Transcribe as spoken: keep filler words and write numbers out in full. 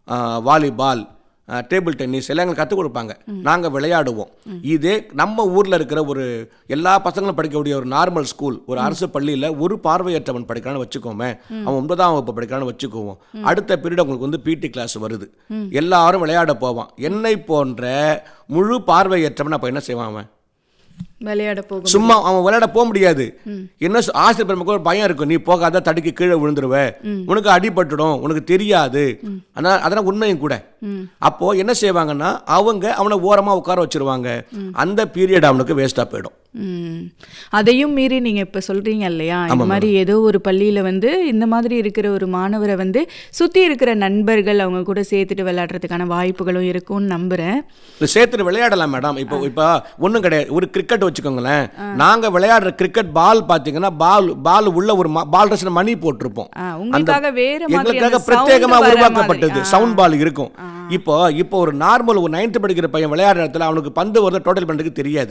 Volleyball, table tennis எல்லாம் எங்களுக்கு கற்றுக் கொடுப்பாங்க. நாங்கள் விளையாடுவோம். இதே நம்ம ஊரில் இருக்கிற ஒரு எல்லா பசங்களும் படிக்கக்கூடிய ஒரு நார்மல் ஸ்கூல், ஒரு அரசு பள்ளியில் ஒரு பார்வையற்றவன் படிக்கிறான்னு வச்சுக்கோமே, அவன் ஒன்பதாம் வகுப்பு படிக்கிறான்னு வச்சுக்குவோம். அடுத்த பீரியட் அவங்களுக்கு வந்து பிடி கிளாஸ் வருது, எல்லாரும் விளையாட போவான். என்னை போன்ற முழு பார்வையற்றவன் அப்போ என்ன செய்வான்? அவன் விளையாட போக சும்மா அவன் விளையாட போக முடியாது. என்ன ஆசிரியர் பெருமைக்கு ஒரு பயம் இருக்கும், நீ போகாத தடுக்கி கீழே விழுந்துருவ, உனக்கு அடிபட்டுடும், உனக்கு தெரியாது. ஆனால் அதெல்லாம் உண்மையும் கூட. அப்போ என்ன செய்வாங்கன்னா அவங்க அவனை ஓரமா உட்கார வச்சிருவாங்க. அந்த பீரியட் அவனுக்கு வேஸ்டா போயிடும். அதையும் மீறி நீங்க இப்ப சொல்றீங்க இல்லையா, இந்த மாதிரி ஏதோ ஒரு பள்ளியில வந்து இந்த மாதிரி இருக்கிற ஒரு மாணவரை வந்து சுத்தி இருக்கிற நண்பர்கள் அவங்க கூட சேர்த்துட்டு விளையாடுறதுக்கான வாய்ப்புகளும் இருக்கும்னு நம்புறேன். சேர்த்துட்டு விளையாடலாம் மேடம். இப்போ இப்போ ஒன்றும் கிடையாது. ஒரு கிரிக்கெட் வச்சுக்கோங்களேன், நாங்க விளையாடுற கிரிக்கெட் பால் பாத்தீங்கன்னா பால் பால் உள்ள ஒரு பால் ரசன மணி போட்டிருப்போம். உங்களுக்காக வேற எங்களுக்காக பிரத்யேகமா உருவாக்கப்பட்டது சவுண்ட் பால் இருக்கும். இப்போ இப்போ ஒரு நார்மல் ஒரு நைன்த் படிக்கிற பையன் விளையாடுற இடத்துல அவனுக்கு பந்து வருது டோட்டல் பண்ணுறதுக்கு தெரியாது.